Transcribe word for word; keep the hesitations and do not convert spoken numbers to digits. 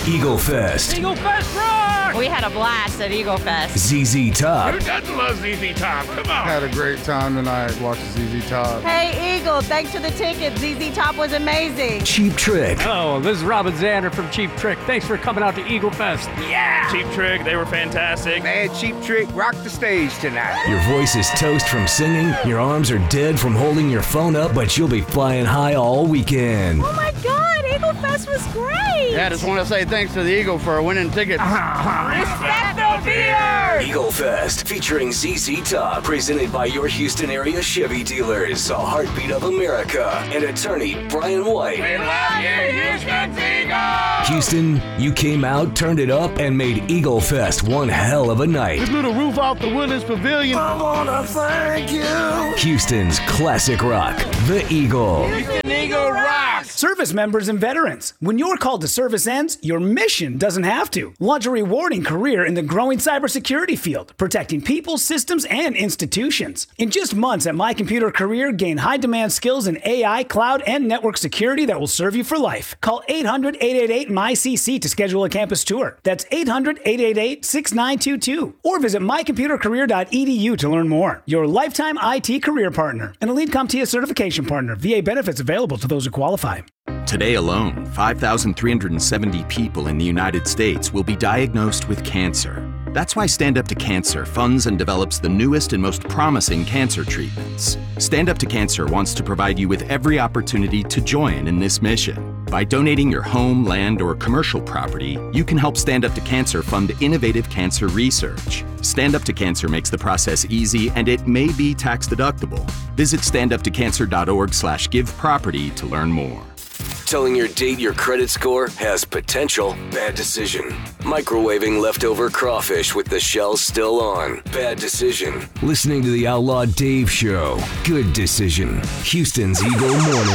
Eagle Fest. Eagle Fest rock! We had a blast at Eagle Fest. Z Z Top. Who doesn't love Z Z Top? Come on. Had a great time tonight watching Z Z Top. Hey, Eagle, thanks for the ticket. Z Z Top was amazing. Cheap Trick. Hello, this is Robin Zander from Cheap Trick. Thanks for coming out to Eagle Fest. Yeah! Cheap Trick, they were fantastic. Man, Cheap Trick rocked the stage tonight. Your voice is toast from singing, your arms are dead from holding your phone up, but you'll be flying high all weekend. Oh my God, Eagle Fest was great. Yeah, I just want to say thanks to the Eagle for winning tickets. Respect the beer. Eagle Fest, featuring Z Z Top, presented by your Houston area Chevy dealers, a heartbeat of America, and attorney Brian White. We love you, Houston Eagles! Houston, you came out, turned it up, and made Eagle Fest one hell of a night. We blew the roof off the Woodlands Pavilion. I wanna thank you. Houston's classic rock, The Eagle. Houston Eagle rocks! Service members and veterans, when your call to service ends, your mission doesn't have to. Launch a rewarding career in the growing cybersecurity field, protecting people, systems, and institutions. In just months at My Computer Career, gain high-demand skills in A I, cloud, and network security that will serve you for life. Call eight hundred, eight eight eight, M Y C C to schedule a campus tour. That's eight hundred, eight eight eight, six nine two two. Or visit my computer career dot e d u to learn more. Your lifetime I T career partner. An Elite CompTIA certification partner. V A benefits available to those who qualify. Today alone, five thousand three hundred seventy people in the United States will be diagnosed with cancer. That's why Stand Up to Cancer funds and develops the newest and most promising cancer treatments. Stand Up to Cancer wants to provide you with every opportunity to join in this mission. By donating your home, land, or commercial property, you can help Stand Up to Cancer fund innovative cancer research. Stand Up to Cancer makes the process easy, and it may be tax deductible. Visit stand up to cancer dot org slash give property to learn more. Telling your date your credit score has potential. Bad decision. Microwaving leftover crawfish with the shell still on. Bad decision. Listening to the Outlaw Dave Show. Good decision. Houston's Eagle Morning.